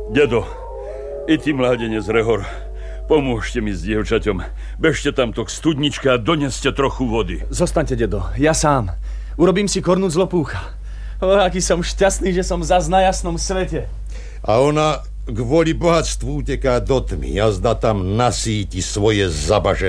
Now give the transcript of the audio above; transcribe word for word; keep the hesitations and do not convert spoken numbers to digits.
Dedo, i ty, mládenec Rehor, pomôžte mi s dievčaťom. Bežte tamto k studničke a doneste trochu vody. Zostaňte, dedo, ja sám. Urobím si kornúc z lopúcha. O, aký som šťastný, že som zas na jasnom svete. A ona kvôli bohatstvu uteká do tmy. Jazda tam nasíti svoje zabažené